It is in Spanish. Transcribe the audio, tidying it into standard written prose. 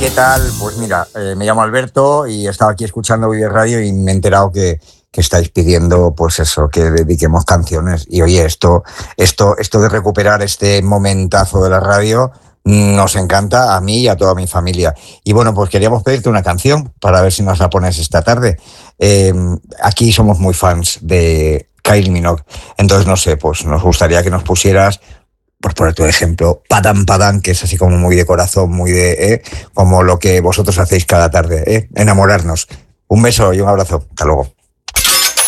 ¿qué tal? Pues mira, me llamo Alberto y estaba aquí escuchando Vive Radio y me he enterado que estáis pidiendo, pues eso, que dediquemos canciones. Y oye, esto de recuperar este momentazo de la radio nos encanta a mí y a toda mi familia. Y bueno, pues queríamos pedirte una canción para ver si nos la pones esta tarde. Aquí somos muy fans de Kylie Minogue, entonces no sé, pues nos gustaría que nos pusieras, por poner tu ejemplo, Padam Padam, que es así como muy de corazón, muy de, como lo que vosotros hacéis cada tarde, enamorarnos. Un beso y un abrazo. Hasta luego.